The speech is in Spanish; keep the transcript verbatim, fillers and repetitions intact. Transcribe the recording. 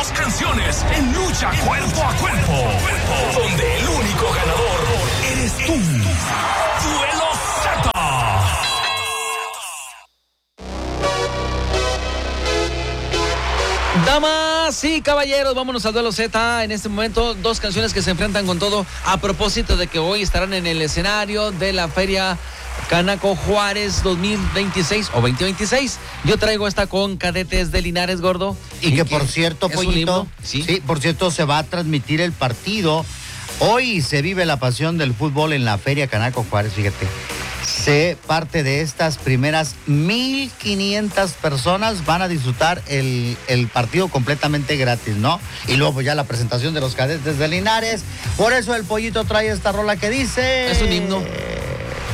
más canciones en lucha cuerpo a cuerpo, donde el único ganador eres tú. Duelo Z. Damas y caballeros, vámonos al Duelo Z. En este momento, dos canciones que se enfrentan con todo a propósito de que hoy estarán en el escenario de la Feria Canaco Juárez dos mil veintiséis o veinte veintiséis. Yo traigo esta con Cadetes de Linares, gordo. Y que, que por cierto, Pollito, ¿sí? sí, por cierto, se va a transmitir el partido. Hoy se vive la pasión del fútbol en la Feria Canaco Juárez, fíjate. Sé parte de estas primeras mil quinientas personas van a disfrutar el, el partido completamente gratis, ¿no? Y luego pues ya la presentación de los Cadetes de Linares. Por eso el Pollito trae esta rola que dice... Es un himno.